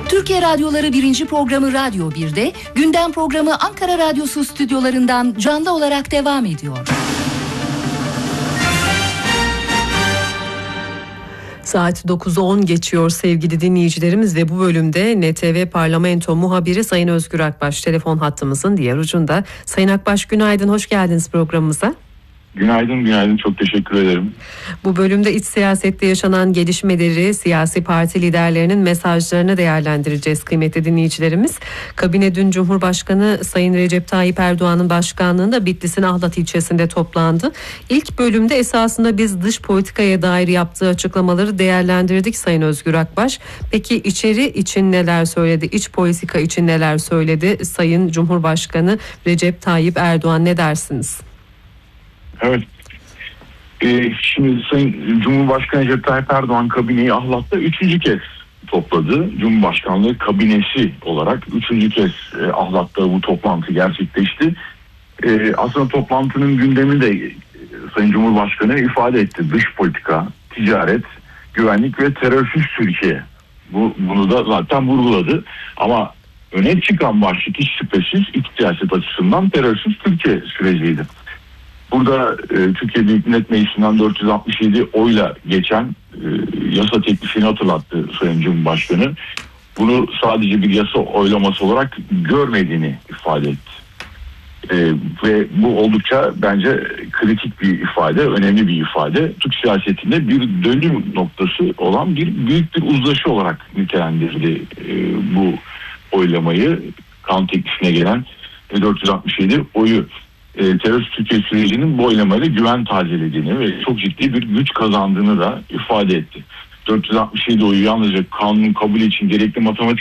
Türkiye Radyoları 1. programı Radyo 1'de, gündem programı Ankara Radyosu stüdyolarından canlı olarak devam ediyor. Saat 9'u 10 geçiyor sevgili dinleyicilerimiz ve bu bölümde NTV Parlamento muhabiri Sayın Özgür Akbaş telefon hattımızın diğer ucunda. Sayın Akbaş, günaydın, hoş geldiniz programımıza. Günaydın, çok teşekkür ederim. Bu bölümde iç siyasette yaşanan gelişmeleri, siyasi parti liderlerinin mesajlarını değerlendireceğiz kıymetli dinleyicilerimiz. Kabine dün Cumhurbaşkanı Sayın Recep Tayyip Erdoğan'ın başkanlığında Bitlis'in Ahlat ilçesinde toplandı. İlk bölümde esasında biz dış politikaya dair yaptığı açıklamaları değerlendirdik Sayın Özgür Akbaş. Peki içeri için neler söyledi, iç politika için neler söyledi Sayın Cumhurbaşkanı Recep Tayyip Erdoğan, ne dersiniz? Evet. Şimdi Sayın Cumhurbaşkanı Recep Tayyip Erdoğan kabineyi Ahlat'ta 3. kez topladı. Cumhurbaşkanlığı kabinesi olarak 3. kez Ahlat'ta bu toplantı gerçekleşti. Aslında toplantının gündemi de Sayın Cumhurbaşkanı ifade etti. Dış politika, ticaret, güvenlik ve terörsüz Türkiye. Bunu da zaten vurguladı. Ama öne çıkan başlık hiç şüphesiz iç siyaset açısından terörsüz Türkiye süreciydi. Burada Türkiye Büyük Millet Meclisi'nden 467 oyla geçen yasa teklifini hatırlattı Sayın Cumhurbaşkanı. Bunu sadece bir yasa oylaması olarak görmediğini ifade etti. Ve bu oldukça bence kritik bir ifade, önemli bir ifade. Türk siyasetinde bir dönüm noktası olan büyük bir uzlaşı olarak nitelendirdi bu oylamayı, kanun teklifine gelen 467 oyu. Terörist Türkiye sürecinin bu oylamayla güven tazelediğini ve çok ciddi bir güç kazandığını da ifade etti. 467 oyu yalnızca kanunun kabul için gerekli matematik